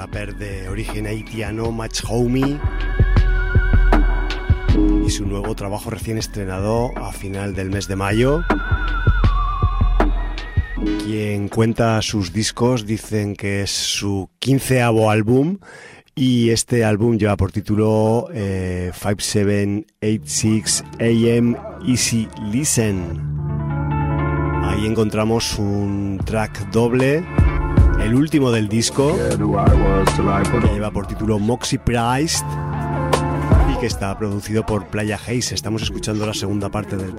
rapper de origen haitiano, Match Homie, y su nuevo trabajo recién estrenado a final del mes de mayo. Quien cuenta sus discos dicen que es su 15º álbum, y este álbum lleva por título 5786 AM Easy Listen. Ahí encontramos un track doble, el último del disco, que lleva por título Moxie Priced y que está producido por Playa Haze. Estamos escuchando la segunda parte del